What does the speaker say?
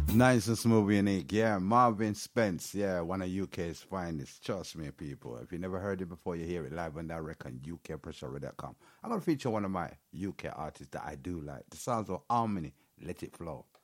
Nice and smooth, unique. Yeah, Marvin Spence. Yeah, one of UK's finest. Trust me, people. If you never heard it before, you hear it live and direct on ukpressure.com. I'm going to feature one of my UK artists that I do like. The sounds of Harmony. Let it flow.